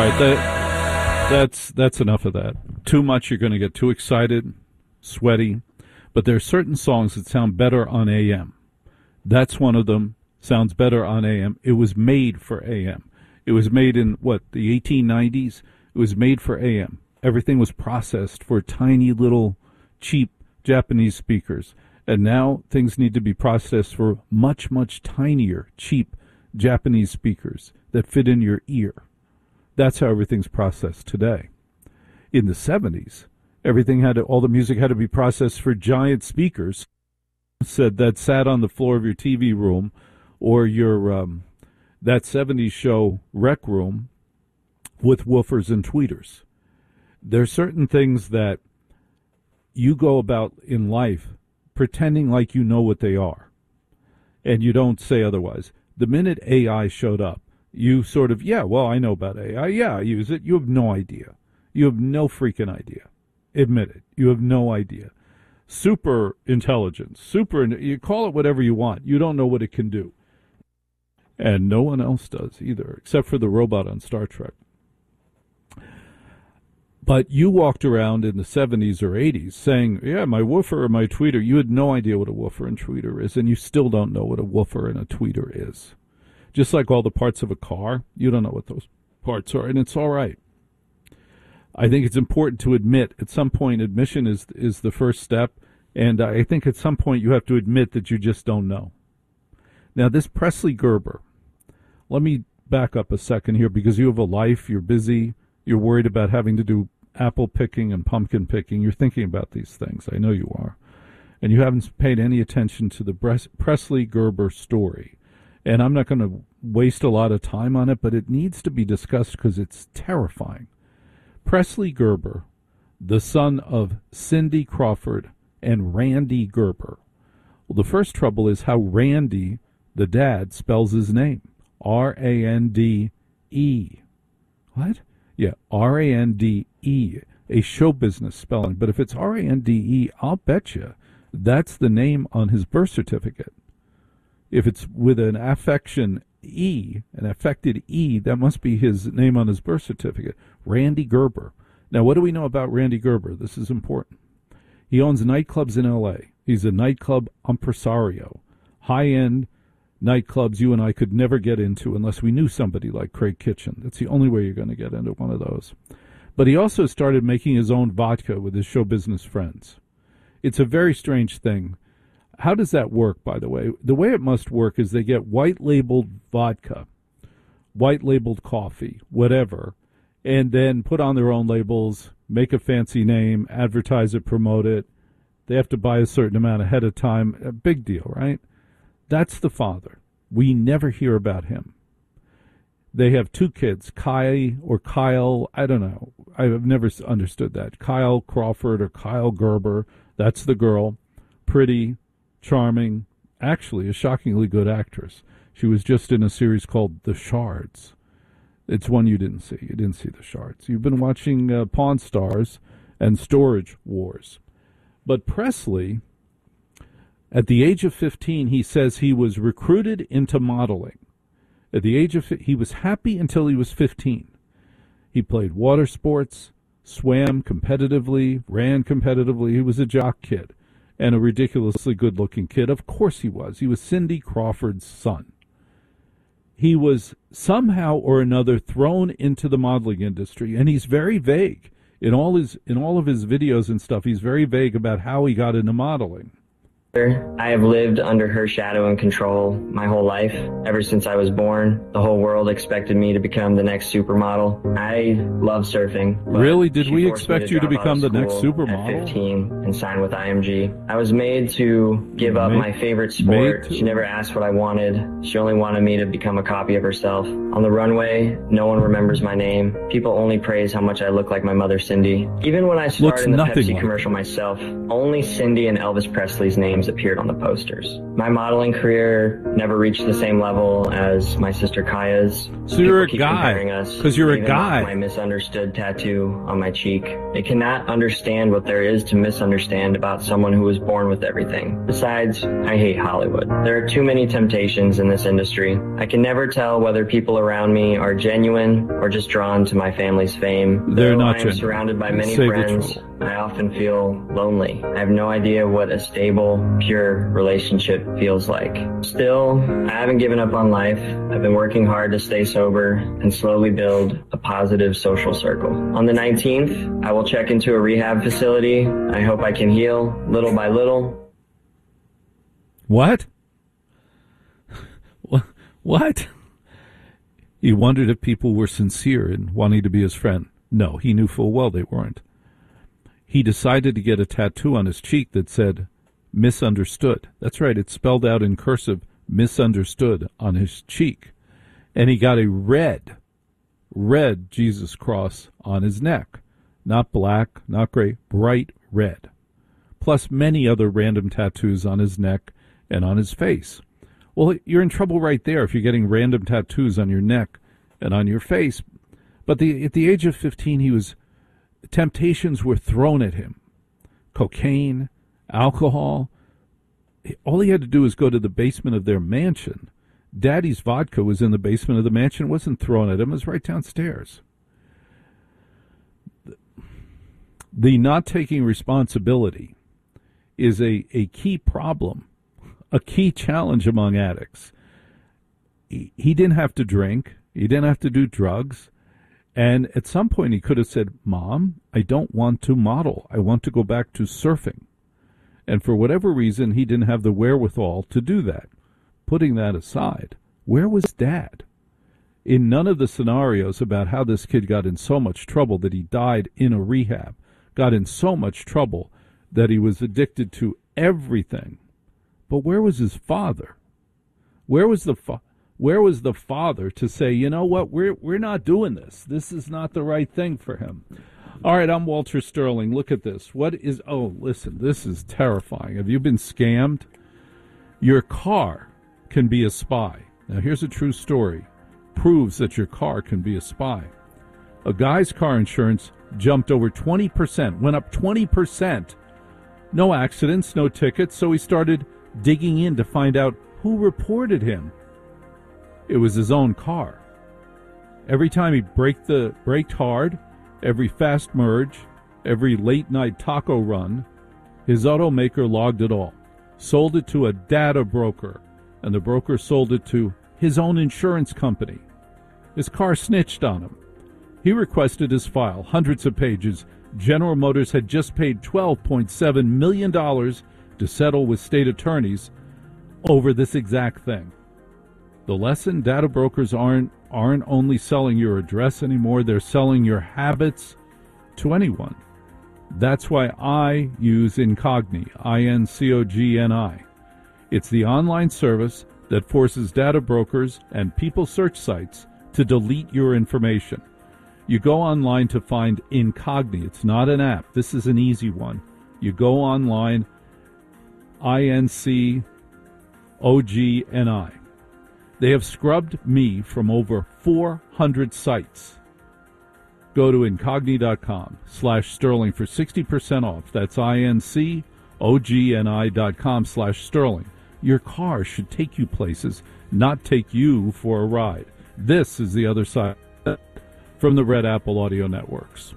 right, that's enough of that. Too much, you're going to get too excited, sweaty. But there are certain songs that sound better on AM. That's one of them. Sounds better on AM. It was made for AM. It was made in, the 1890s? It was made for AM. Everything was processed for tiny little cheap Japanese speakers. And now things need to be processed for much, much tinier, cheap Japanese speakers that fit in your ear. That's how everything's processed today. In the 70s, all the music had to be processed for giant speakers that sat on the floor of your TV room or your that 70s show Rec Room with woofers and tweeters. There are certain things that you go about in life pretending like you know what they are, and you don't say otherwise. The minute AI showed up, you sort of, I know about AI. Yeah, I use it. You have no idea. You have no freaking idea. Admit it. You have no idea. Super intelligence. You call it whatever you want. You don't know what it can do. And no one else does either, except for the robot on Star Trek. But you walked around in the 70s or 80s saying, my woofer or my tweeter. You had no idea what a woofer and tweeter is, and you still don't know what a woofer and a tweeter is. Just like all the parts of a car, you don't know what those parts are, and it's all right. I think it's important to admit, at some point, admission is the first step, and I think at some point you have to admit that you just don't know. Now, this Presley Gerber, let me back up a second here, because you have a life, you're busy, you're worried about having to do apple picking and pumpkin picking. You're thinking about these things. I know you are. And you haven't paid any attention to the Presley Gerber story. And I'm not going to waste a lot of time on it, but it needs to be discussed because it's terrifying. Presley Gerber, the son of Cindy Crawford and Randy Gerber. Well, the first trouble is how Randy, the dad, spells his name. R-A-N-D-E. What? Yeah, R-A-N-D-E, a show business spelling. But if it's R-A-N-D-E, I'll bet you that's the name on his birth certificate. If it's with an affected E, that must be his name on his birth certificate. Randy Gerber. Now, what do we know about Randy Gerber? This is important. He owns nightclubs in L.A. He's a nightclub impresario. High-end nightclubs you and I could never get into unless we knew somebody like Craig Kitchen. That's the only way you're going to get into one of those. But he also started making his own vodka with his show business friends. It's a very strange thing. How does that work, by the way? The way it must work is they get white-labeled vodka, white-labeled coffee, whatever, and then put on their own labels, make a fancy name, advertise it, promote it. They have to buy a certain amount ahead of time. A big deal, right? That's the father. We never hear about him. They have two kids, Kai or Kyle, I don't know. I've never understood that. Kyle Crawford or Kyle Gerber, that's the girl. Pretty, charming, actually a shockingly good actress. She was just in a series called The Shards. It's one you didn't see. You didn't see The Shards. You've been watching Pawn Stars and Storage Wars. But Presley, at the age of 15, he says he was recruited into modeling. At the age of he was happy until he was 15. He played water sports, swam competitively, ran competitively. He was a jock kid and a ridiculously good-looking kid. Of course he was. He was Cindy Crawford's son. He was somehow or another thrown into the modeling industry, and he's very vague. In all of his videos and stuff, he's very vague about how he got into modeling. I have lived under her shadow and control my whole life. Ever since I was born, the whole world expected me to become the next supermodel. I love surfing. Really? Did we expect you to become the next supermodel? At 15 and sign with IMG. I was made to give up my favorite sport. She never asked what I wanted. She only wanted me to become a copy of herself. On the runway, no one remembers my name. People only praise how much I look like my mother, Cindy. Even when I starred in the Pepsi commercial myself, only Cindy and Elvis Presley's names appeared on the posters. My modeling career never reached the same level as my sister Kaya's. So you're a guy, because you're a guy. My misunderstood tattoo on my cheek. They cannot understand what there is to misunderstand about someone who was born with everything. Besides, I hate Hollywood. There are too many temptations in this industry. I can never tell whether people are around me are genuine or just drawn to my family's fame. They're not I am genuine. surrounded by many friends, I often feel lonely. I have no idea what a stable, pure relationship feels like. Still, I haven't given up on life. I've been working hard to stay sober and slowly build a positive social circle. On the 19th, I will check into a rehab facility. I hope I can heal little by little. What? What? He wondered if people were sincere in wanting to be his friend. No, he knew full well they weren't. He decided to get a tattoo on his cheek that said, misunderstood. That's right, it's spelled out in cursive, misunderstood, on his cheek. And he got a red Jesus cross on his neck. Not black, not gray, bright red. Plus many other random tattoos on his neck and on his face. Well, you're in trouble right there if you're getting random tattoos on your neck and on your face. But at the age of 15, temptations were thrown at him. Cocaine, alcohol. All he had to do was go to the basement of their mansion. Daddy's vodka was in the basement of the mansion. It wasn't thrown at him. It was right downstairs. The not taking responsibility is a key problem, a key challenge among addicts. He didn't have to drink. He didn't have to do drugs. And at some point he could have said, Mom, I don't want to model. I want to go back to surfing. And for whatever reason, he didn't have the wherewithal to do that. Putting that aside, where was Dad? In none of the scenarios about how this kid got in so much trouble that he died in a rehab, got in so much trouble that he was addicted to everything. But where was his father? Where was the father to say, you know what, we're not doing this. This is not the right thing for him. All right, I'm Walter Sterling. Look at this. Listen, this is terrifying. Have you been scammed? Your car can be a spy. Now, here's a true story. Proves that your car can be a spy. A guy's car insurance jumped over 20%, went up 20%. No accidents, no tickets, so he started digging in to find out who reported him. It was his own car. Every time he braked hard, every fast merge, every late-night taco run, his automaker logged it all, sold it to a data broker, and the broker sold it to his own insurance company. His car snitched on him. He requested his file, hundreds of pages. General Motors had just paid $12.7 million to settle with state attorneys over this exact thing. The lesson, data brokers aren't only selling your address anymore, they're selling your habits to anyone. That's why I use Incogni, I-N-C-O-G-N-I. It's the online service that forces data brokers and people search sites to delete your information. You go online to find Incogni. It's not an app. This is an easy one. You go online, I-N-C-O-G-N-I. They have scrubbed me from over 400 sites. Go to incogni.com/Sterling for 60% off. That's INCOGNI.com/Sterling. Your car should take you places, not take you for a ride. This is The Other Side from the Red Apple Audio Networks.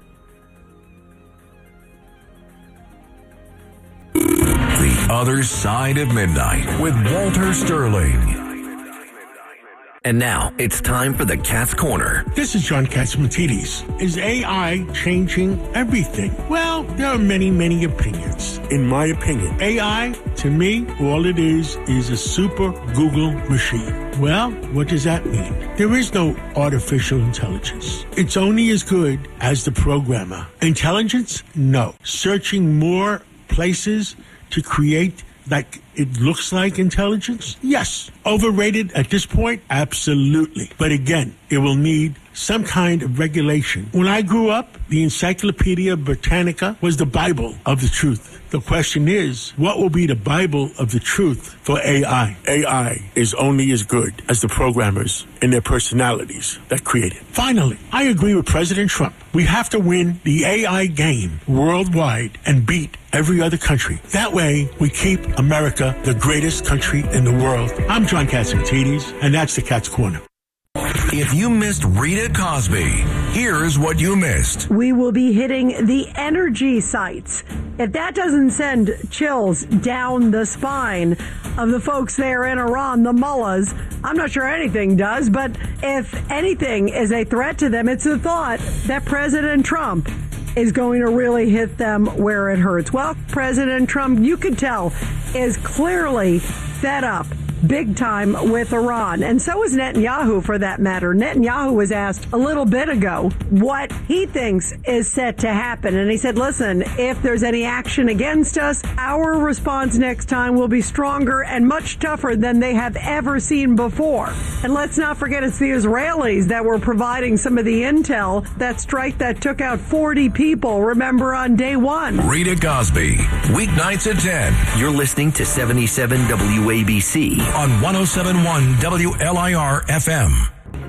The Other Side of Midnight with Walter Sterling. And now, it's time for the Cat's Corner. This is John Catsimatidis. Is AI changing everything? Well, there are many, many opinions. In my opinion, AI, to me, all it is a super Google machine. Well, what does that mean? There is no artificial intelligence. It's only as good as the programmer. Intelligence? No. Searching more places to create like it looks like intelligence? Yes. Overrated at this point? Absolutely. But again, it will need some kind of regulation. When I grew up, the Encyclopedia Britannica was the Bible of the truth. The question is, what will be the Bible of the truth for AI? AI is only as good as the programmers and their personalities that create it. Finally, I agree with President Trump. We have to win the AI game worldwide and beat every other country. That way, we keep America the greatest country in the world. I'm John Catsimatidis, and that's the Cat's Corner. If you missed Rita Cosby, here's what you missed. We will be hitting the energy sites. If that doesn't send chills down the spine of the folks there in Iran, the mullahs, I'm not sure anything does, but if anything is a threat to them, it's the thought that President Trump is going to really hit them where it hurts. Well, President Trump, you could tell, is clearly fed up big time with Iran. And so is Netanyahu, for that matter. Netanyahu was asked a little bit ago what he thinks is set to happen. And he said, listen, if there's any action against us, our response next time will be stronger and much tougher than they have ever seen before. And let's not forget, it's the Israelis that were providing some of the intel, that strike that took out 40 people, remember, on day one. Rita Cosby, weeknights at 10. You're listening to 77 WABC on 107.1 WLIR FM.